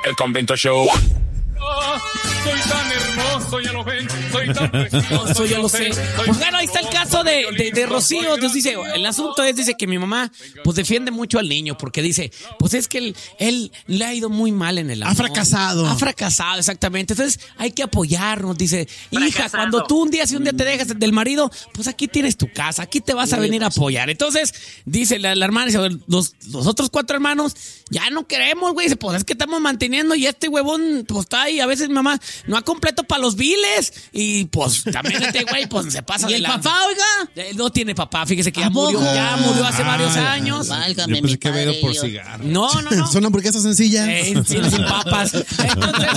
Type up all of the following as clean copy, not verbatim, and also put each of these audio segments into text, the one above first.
El Convento Show. Soy tan hermoso, ya lo ven. Soy tan precioso, ya lo sé. Pues bueno, ahí está el caso de Rocío. Nos dice, el asunto es, dice que mi mamá pues defiende mucho al niño porque dice, pues es que él le ha ido muy mal en el amor. Ha fracasado, exactamente. Entonces hay que apoyarnos. Dice, hija, cuando tú un día te dejas del marido, pues aquí tienes tu casa, aquí te vas a venir a apoyar. Entonces dice la hermana, dice, los otros 4 hermanos ya no queremos, güey. Dice, pues es que estamos manteniendo y este huevón pues está ahí. A veces mi mamá no ha completo para los biles. Y pues también este güey pues se pasa. ¿Y el papá, oiga? No tiene papá, fíjese que ya murió hace varios años. Válgame, yo pensé que había ido por cigarro. No. Son hamburguesas sencillas. Sin papas. Entonces...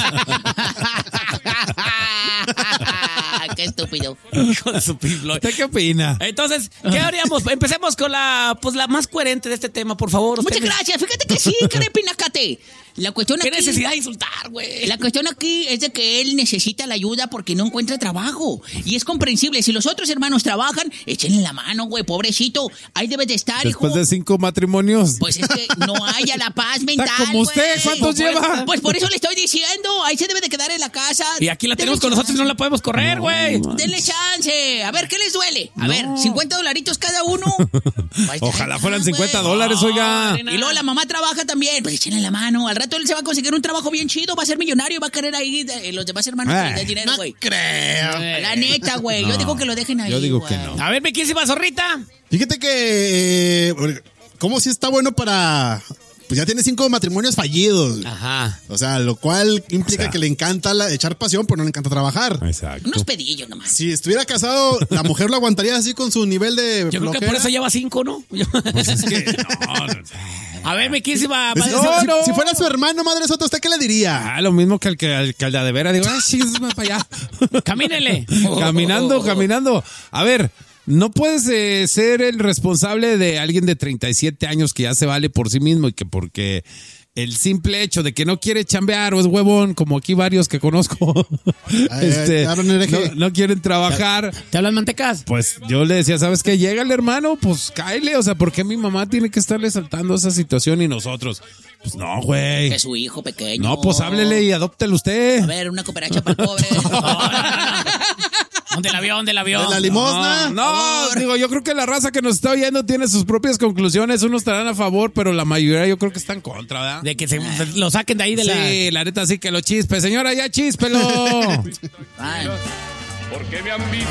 Qué estúpido. Hijo de su piblo. ¿Usted qué opina? Entonces, ¿qué haríamos? Empecemos con la más coherente de este tema, por favor. Muchas gracias. Fíjate que sí, Pinacate. La cuestión ¿Qué aquí, necesidad de insultar, güey? La cuestión aquí es de que él necesita la ayuda porque no encuentra trabajo. Y es comprensible. Si los otros hermanos trabajan, échenle la mano, güey, pobrecito. Ahí debes de estar, Después hijo. de 5 matrimonios. Pues es que no haya la paz mental, Está como usted, ¿cuántos lleva? Pues por eso le estoy diciendo. Ahí se debe de quedar en la casa. Y aquí la tenemos con nosotros y no la podemos correr, güey. Denle chance. A ver, ¿qué les duele? A ver, $50 cada uno. Ojalá fueran $50, oiga. Y luego la mamá trabaja también. Pues échenle la mano. Al rato él se va a conseguir un trabajo bien chido. Va a ser millonario. Va a querer ahí los demás hermanos que le den dinero, güey. No creo. La neta, güey. Yo digo que lo dejen ahí. Yo digo güey. que no. A ver, mi quísima zorrita. Fíjate que... ¿Cómo si está bueno para...? Pues ya tiene 5 matrimonios fallidos. Ajá. O sea, lo cual implica que le encanta echar pasión, pero no le encanta trabajar. Exacto. Unos pedillos nomás. Si estuviera casado, la mujer lo aguantaría así con su nivel de Yo creo que flojera. por eso lleva 5, ¿no? Pues es que A ver, mi quísima. Pues, si fuera su hermano, madre sota, ¿usted qué le diría? lo mismo que al de de veras. Digo, sí, para allá. Camínele. Caminando. A ver, no puedes ser el responsable de alguien de 37 años que ya se vale por sí mismo y que porque el simple hecho de que no quiere chambear o es huevón, como aquí varios que conozco, no quieren trabajar. ¿Te hablan mantecas? Pues yo le decía, ¿sabes qué? Llega el hermano, pues cáele. O sea, ¿por qué mi mamá tiene que estarle saltando esa situación y nosotros? Pues no, güey. Que su hijo pequeño. No, pues háblele y adóptelo usted. A ver, una cooperacha para el pobre. ¿Dónde la vio? ¿De la limosna? No, digo, yo creo que la raza que nos está oyendo tiene sus propias conclusiones. Unos estarán a favor, pero la mayoría yo creo que está en contra, ¿verdad? De que se lo saquen de ahí de Sí, la neta sí que lo chispe. Señora, ya chíspelo. ¿Por qué me han visto?